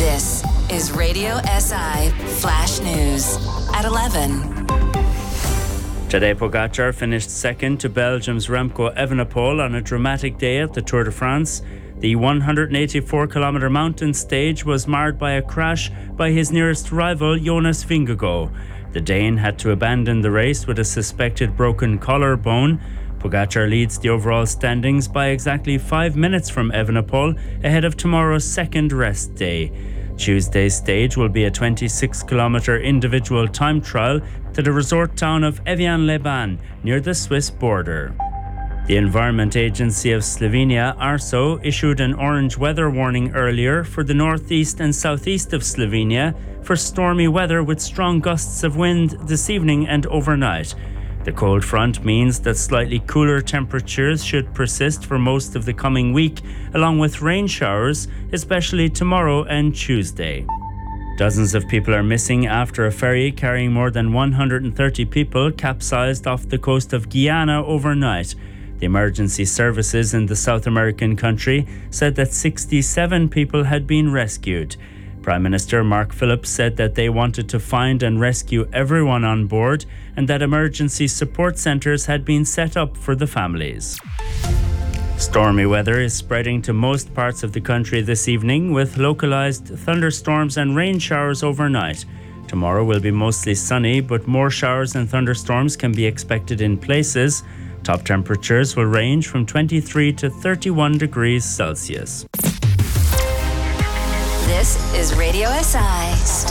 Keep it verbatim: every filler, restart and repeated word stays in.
This is Radio S I Flash News at eleven. Tadej Pogacar finished second to Belgium's Remco Evenepoel on a dramatic day at the Tour de France. The one hundred eighty-four kilometre mountain stage was marred by a crash by his nearest rival, Jonas Vingegaard. The Dane had to abandon the race with a suspected broken collarbone. Pogacar leads the overall standings by exactly five minutes from Evenepoel, ahead of tomorrow's second rest day. Tuesday's stage will be a twenty-six kilometre individual time trial to the resort town of Evian-les-Bains, near the Swiss border. The Environment Agency of Slovenia, ARSO, issued an orange weather warning earlier for the northeast and southeast of Slovenia for stormy weather with strong gusts of wind this evening and overnight. The cold front means that slightly cooler temperatures should persist for most of the coming week, along with rain showers, especially tomorrow and Tuesday. Dozens of people are missing after a ferry carrying more than one hundred thirty people capsized off the coast of Guyana overnight. The emergency services in the South American country said that sixty-seven people had been rescued. Prime Minister Mark Phillips said that they wanted to find and rescue everyone on board and that emergency support centres had been set up for the families. Stormy weather is spreading to most parts of the country this evening, with localised thunderstorms and rain showers overnight. Tomorrow will be mostly sunny, but more showers and thunderstorms can be expected in places. Top temperatures will range from twenty-three to thirty-one degrees Celsius. This is Radio S I.